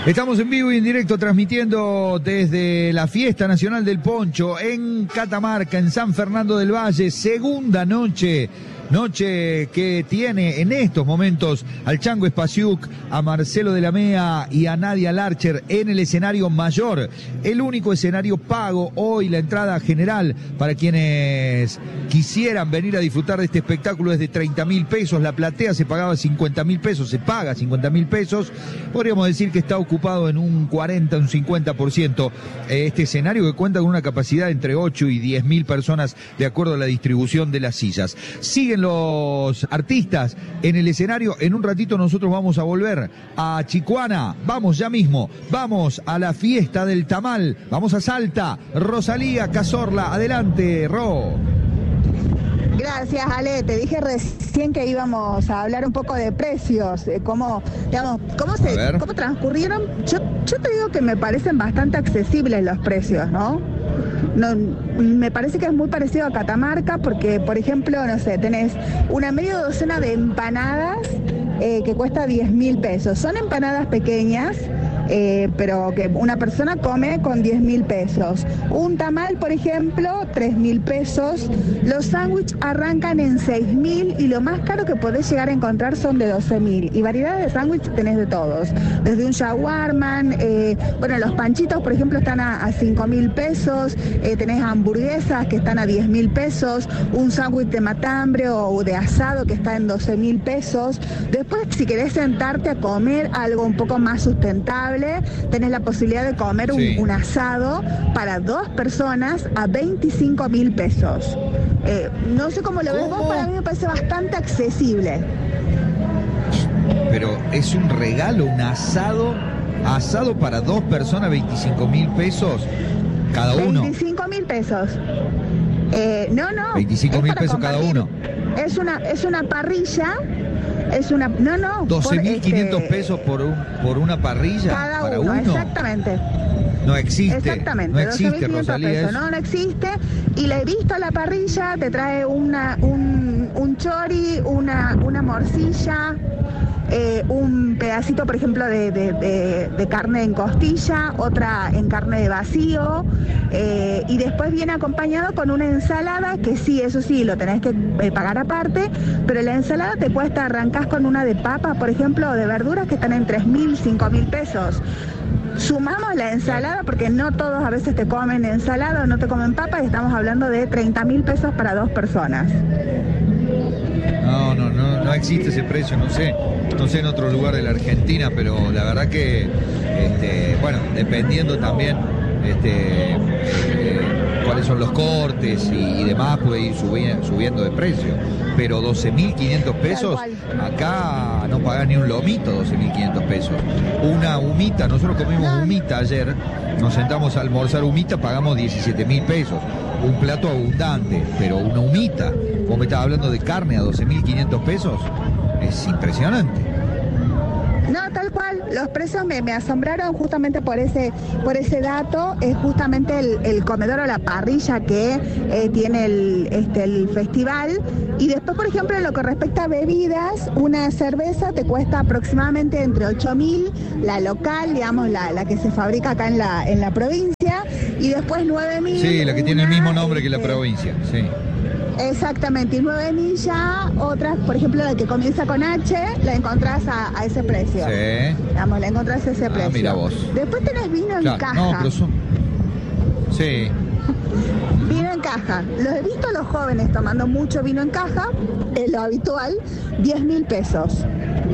Estamos en vivo y en directo transmitiendo desde la Fiesta Nacional del Poncho en Catamarca, en San Fernando del Valle, segunda noche que tiene en estos momentos al Chango Spasiuk, a Marcelo de la Mea y a Nadia Larcher en el escenario mayor, el único escenario pago hoy. La entrada general para quienes quisieran venir a disfrutar de este espectáculo es de 30.000 pesos, la platea se pagaba 50.000 pesos, se paga 50.000 pesos, podríamos decir que está ocupado en un 40, un 50%, este escenario que cuenta con una capacidad entre 8 y 10.000 personas de acuerdo a la distribución de las sillas. Siguen los artistas en el escenario. En un ratito nosotros vamos a volver a Chicoana. Vamos ya mismo. Vamos a la fiesta del tamal. Vamos a Salta. Rosalía Cazorla. Adelante, Ro. Gracias, Ale. Te dije recién que íbamos a hablar un poco de precios, cómo transcurrieron. Yo te digo que me parecen bastante accesibles los precios, ¿no? No, me parece que es muy parecido a Catamarca porque, por ejemplo, no sé, tenés una media docena de empanadas que cuesta 10.000 pesos. Son empanadas pequeñas, pero que una persona come con 10.000 pesos. Un tamal, por ejemplo, 3.000 pesos. Los sándwiches arrancan en 6.000 y lo más caro que podés llegar a encontrar son de 12.000. Y variedades de sándwiches tenés de todos. Desde un shawarma, los panchitos, por ejemplo, están a 5.000 pesos. Tenés hamburguesas que están a 10.000 pesos. Un sándwich de matambre o de asado que está en 12.000 pesos. Después, si querés sentarte a comer algo un poco más sustentable, tenés la posibilidad de comer un asado para 2 personas a 25.000 pesos. No sé cómo lo ves vos, para mí me parece bastante accesible. Pero es un regalo, un asado para 2 personas, 25.000 pesos cada uno. 25.000 pesos. No. 25.000 pesos cada uno. Es una parrilla. 12.500 pesos por una parrilla cada para uno. Uno. Exactamente. No existe. Exactamente. No existe, Rosalía. No existe. Y le he visto a la parrilla, te trae un chori, una morcilla, un pedacito, por ejemplo, de carne en costilla, otra en carne de vacío, y después viene acompañado con una ensalada que sí, eso sí, lo tenés que pagar aparte, pero la ensalada te cuesta, arrancás con una de papas, por ejemplo, o de verduras que están en 3.000, 5.000 pesos. Sumamos la ensalada, porque no todos a veces te comen ensalada o no te comen papas, y estamos hablando de 30.000 pesos para 2 personas. No existe ese precio, no sé en otro lugar de la Argentina, pero la verdad que, dependiendo también cuáles son los cortes y demás, puede ir subiendo de precio. Pero 12.500 pesos, acá no pagás ni un lomito, 12.500 pesos. Una humita, nosotros comimos humita ayer, nos sentamos a almorzar humita, pagamos 17.000 pesos. Un plato abundante, pero una humita, vos me estabas hablando de carne a 12.500 pesos, es impresionante. No, tal cual, los precios me asombraron justamente por ese dato. Es justamente el comedor o la parrilla que tiene el festival. Y después, por ejemplo, en lo que respecta a bebidas, una cerveza te cuesta aproximadamente entre 8.000, la local, digamos, la que se fabrica acá en la provincia, y después 9.000. Sí, la que tiene el mismo nombre que la provincia, sí. Exactamente, y 9.000 ya, otras, por ejemplo, la que comienza con H, la encontrás a ese precio. Sí. Digamos, la encontrás a ese precio. Mira vos. Después tenés vino en caja. No, pero son... Sí. Vino en caja. Los he visto a los jóvenes tomando mucho vino en caja, es lo habitual, 10.000 pesos.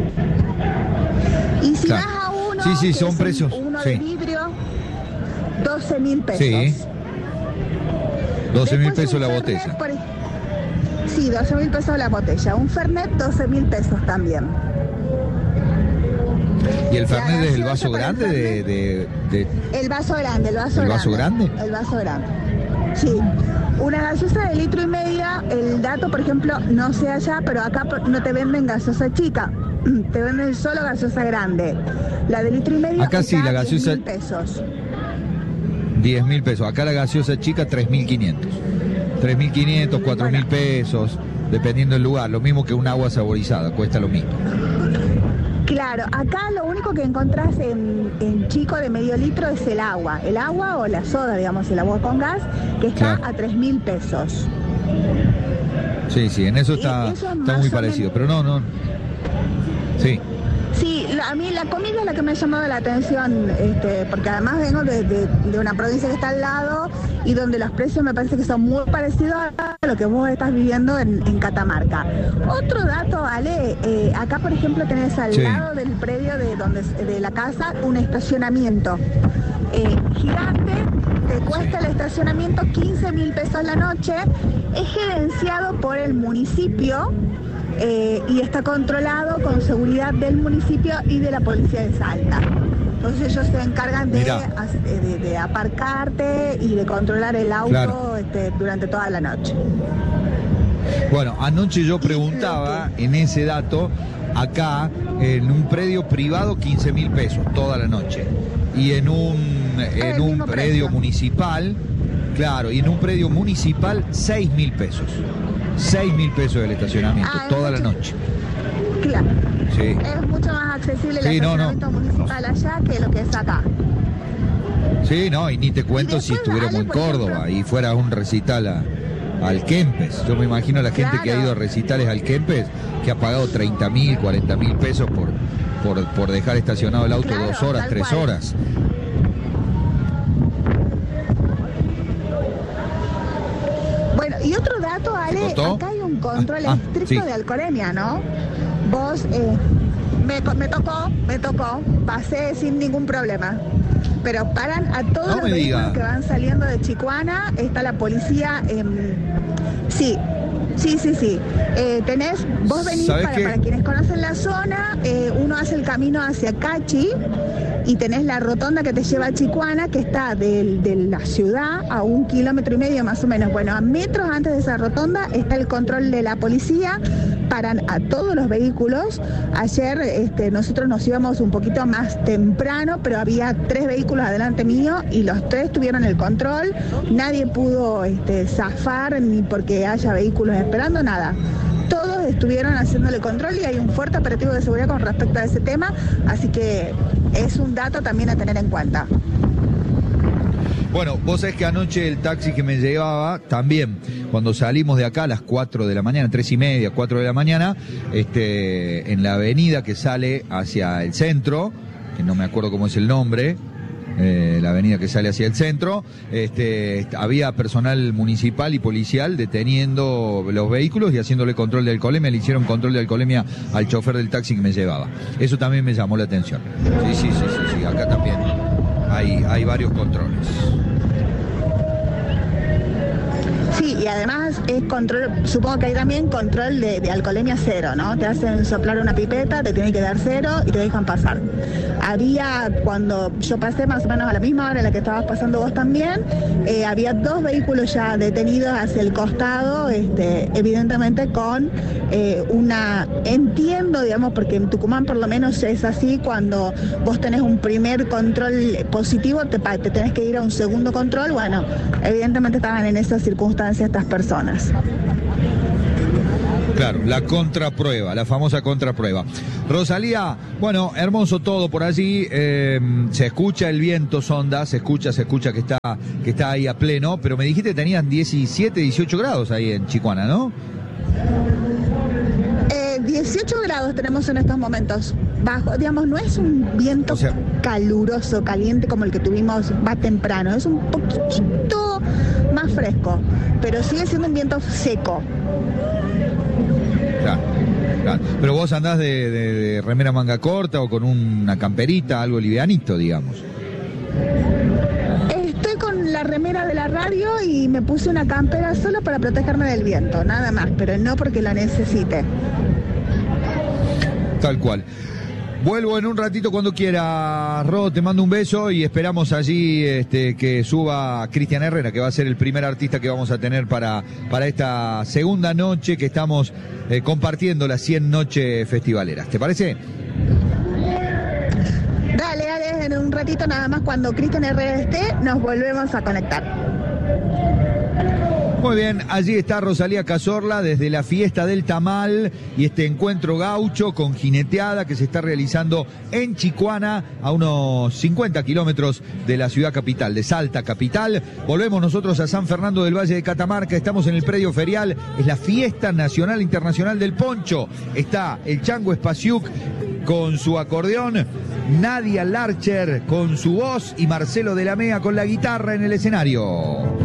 Y si vas a uno, sí, son precios. Uno de vidrio, 12.000 pesos. Sí. 12.000 pesos la botella. Sí, 12.000 pesos la botella. Un Fernet, 12.000 pesos también. ¿Y el Fernet es el vaso grande El vaso grande, ¿El vaso grande? El vaso grande. Sí. Una gaseosa de 1,5 litros, el dato, por ejemplo, no sé allá, pero acá no te venden gaseosa chica. Te venden solo gaseosa grande. La de 1,5 litros. Acá sí, la gaseosa... 10.000 pesos. 10.000 pesos. Acá la gaseosa chica, 3.500. 3.500, 4.000 pesos, dependiendo del lugar. Lo mismo que un agua saborizada, cuesta lo mismo. Claro, acá lo único que encontrás en chico de medio litro es el agua o la soda, digamos, el agua con gas, que está a 3.000 pesos. Sí, en eso está muy parecido, pero no. Sí. Sí, a mí la comida es la que me ha llamado la atención, porque además vengo de una provincia que está al lado y donde los precios me parece que son muy parecidos a lo que vos estás viviendo en Catamarca. Otro dato, Ale, acá por ejemplo tenés al lado del predio de la casa un estacionamiento gigante, te cuesta el estacionamiento 15.000 pesos la noche, es gerenciado por el municipio. Y está controlado con seguridad del municipio y de la policía de Salta. Entonces ellos se encargan de aparcarte y de controlar el auto durante toda la noche. Bueno, anoche yo preguntaba en ese dato, acá en un predio privado 15.000 pesos toda la noche. Y en un predio municipal, y en un predio municipal 6.000 pesos. 6.000 pesos del estacionamiento toda la noche. Claro. Sí. Es mucho más accesible el estacionamiento municipal allá que lo que es acá. Sí, y ni te cuento si estuviéramos en Córdoba y fuera un recital al Kempes. Yo me imagino a la gente que ha ido a recitales al Kempes que ha pagado 30.000, 40.000 pesos por dejar estacionado el auto 2 horas, 3 horas. Bueno, y otro dato, Ale, acá hay un control estricto de alcoholemia, ¿no? Vos, me tocó, pasé sin ningún problema. Pero paran a todos los vehículos que van saliendo de Chicoana, está la policía, sí. Vos venís para quienes conocen la zona, uno hace el camino hacia Cachi y tenés la rotonda que te lleva a Chicoana, que está de la ciudad a 1,5 kilómetros más o menos. Bueno, a metros antes de esa rotonda está el control de la policía, paran a todos los vehículos. Ayer nosotros nos íbamos un poquito más temprano, pero había 3 vehículos adelante mío y los 3 tuvieron el control. Nadie pudo zafar ni porque haya vehículos esperando, nada. Todos estuvieron haciéndole control y hay un fuerte operativo de seguridad con respecto a ese tema, así que es un dato también a tener en cuenta. Bueno, vos sabés que anoche el taxi que me llevaba, también, cuando salimos de acá a las 4 de la mañana, 3:30, 4 de la mañana, en la avenida que sale hacia el centro, que no me acuerdo cómo es el nombre, la avenida que sale hacia el centro, había personal municipal y policial deteniendo los vehículos y haciéndole control de alcoholemia. Le hicieron control de alcoholemia al chofer del taxi que me llevaba. Eso también me llamó la atención. Sí, acá también hay varios controles. Sí, y además es control, supongo que hay también control de alcoholemia cero, ¿no? Te hacen soplar una pipeta, te tienen que dar 0 y te dejan pasar. Cuando yo pasé más o menos a la misma hora en la que estabas pasando vos también, había 2 vehículos ya detenidos hacia el costado, evidentemente con entiendo, digamos, porque en Tucumán por lo menos es así, cuando vos tenés un primer control positivo, te tenés que ir a un segundo control. Bueno, evidentemente estaban en esas circunstancias estas personas. Claro, la contraprueba, la famosa contraprueba. Rosalía, bueno, hermoso todo por allí, se escucha el viento sonda, se escucha que está ahí a pleno, pero me dijiste que tenían 17, 18 grados ahí en Chicoana, ¿no? 18 grados tenemos en estos momentos. Bajo, digamos, no es un viento caluroso, caliente como el que tuvimos más temprano, es un poquitito más fresco, pero sigue siendo un viento seco. Claro. Pero vos andás de remera manga corta o con una camperita, algo livianito, digamos. Estoy con la remera de la radio y me puse una campera solo para protegerme del viento, nada más, pero no porque lo necesite. Tal cual. Vuelvo en un ratito cuando quiera, Ro, te mando un beso y esperamos allí que suba Cristian Herrera, que va a ser el primer artista que vamos a tener para esta segunda noche que estamos compartiendo las 100 noches festivaleras. ¿Te parece? Dale, en un ratito nada más, cuando Cristian Herrera esté, nos volvemos a conectar. Muy bien, allí está Rosalía Cazorla desde la fiesta del tamal y este encuentro gaucho con jineteada que se está realizando en Chicuana, a unos 50 kilómetros de la ciudad capital, de Salta capital. Volvemos nosotros a San Fernando del Valle de Catamarca, estamos en el predio ferial, es la fiesta nacional internacional del poncho. Está el Chango Spasiuk con su acordeón, Nadia Larcher con su voz y Marcelo de la Mea con la guitarra en el escenario.